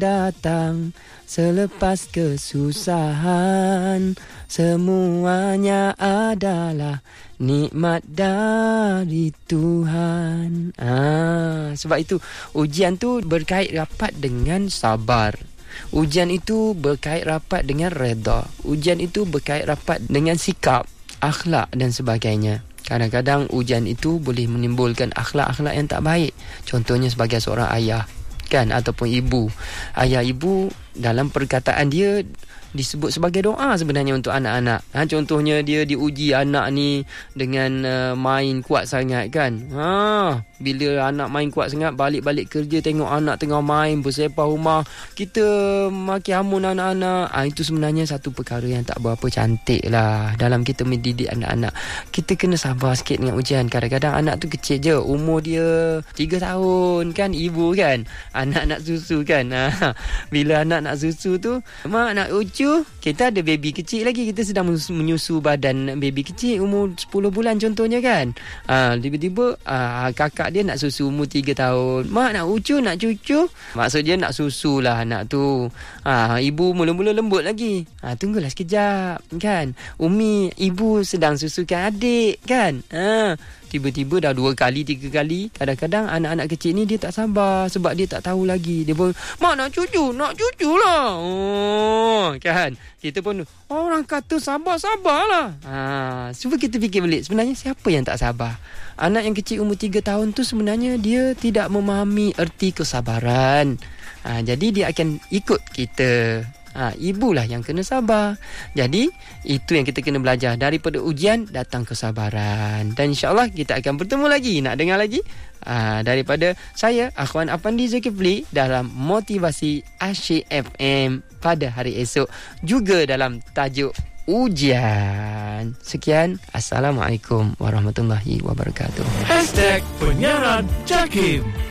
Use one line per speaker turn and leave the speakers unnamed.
datang selepas kesusahan, semuanya adalah nikmat dari Tuhan. Sebab itu ujian tu berkait rapat dengan sabar. Ujian itu berkait rapat dengan redha. Ujian itu berkait rapat dengan sikap, akhlak dan sebagainya. Kadang-kadang ujian itu boleh menimbulkan akhlak-akhlak yang tak baik. Contohnya sebagai seorang ayah, kan, ataupun ibu. Ayah ibu dalam perkataan dia disebut sebagai doa sebenarnya untuk anak-anak. Contohnya dia diuji anak ni dengan main kuat sangat, kan. Bila anak main kuat sangat, balik-balik kerja tengok anak tengah main bersepah rumah, kita maki hamun anak-anak. Itu sebenarnya satu perkara yang tak berapa cantik lah dalam kita mendidik anak-anak. Kita kena sabar sikit dengan ujian. Kadang-kadang anak tu kecil je, umur dia 3 tahun, kan, ibu kan, anak nak susu, kan. Bila anak nak susu tu, mak nak ucu, kita ada baby kecil lagi, kita sedang menyusu badan baby kecil umur 10 bulan contohnya, kan. Tiba-tiba kakak dia nak susu umur 3 tahun. Mak nak ucu, nak cucu. Maksud dia nak susu lah anak tu. Ibu mula-mula lembut lagi. Tunggulah sekejap, kan. Umi, ibu sedang susukan adik, kan. Tiba-tiba dah 2 kali, 3 kali. Kadang-kadang anak-anak kecil ni dia tak sabar sebab dia tak tahu lagi. Dia pun, mak nak cucu lah. Kan. Kita pun, orang kata sabar-sabarlah. Cuba kita fikir balik. Sebenarnya siapa yang tak sabar? Anak yang kecil umur 3 tahun tu sebenarnya dia tidak memahami erti kesabaran. Jadi dia akan ikut kita. Ibulah yang kena sabar. Jadi itu yang kita kena belajar. Daripada ujian datang kesabaran. Dan insyaAllah kita akan bertemu lagi. Nak dengar lagi? Daripada saya, Akhwan Afandi Zulkifli, dalam Motivasi Asyik FM pada hari esok, juga dalam tajuk ujian. Sekian, Assalamualaikum warahmatullahi wabarakatuh.
#penyiaran Jakim.